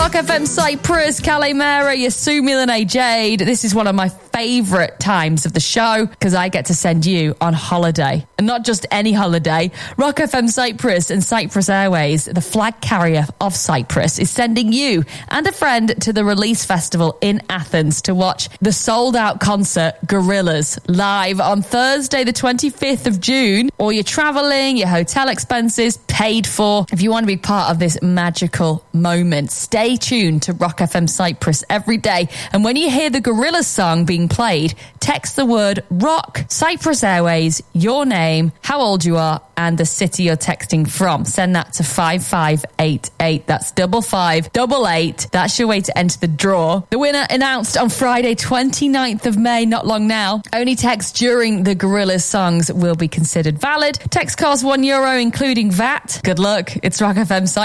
Rock FM Cyprus, Calais Mera, Yasu Milane Jade. This is one of my favourite times of the show because I get to send you on holiday. And not just any holiday. Rock FM Cyprus and Cyprus Airways, the flag carrier of Cyprus, is sending you and a friend to the Release Festival in Athens to watch the sold-out concert Gorillaz live on Thursday the 25th of June. All your travelling, your hotel expenses paid for. If you want to be part of this magical moment, stay tuned to Rock FM Cyprus every day. And when you hear the Gorillaz song being played, text the word rock, Cyprus Airways, your name, how old you are, and the city you're texting from. Send that to 5588. That's 5588. That's your way to enter the draw. The winner announced on Friday, 29th of May, not long now. Only text during the Gorillaz songs will be considered valid. Text costs €1, including VAT. Good luck. It's Rock FM Cyprus.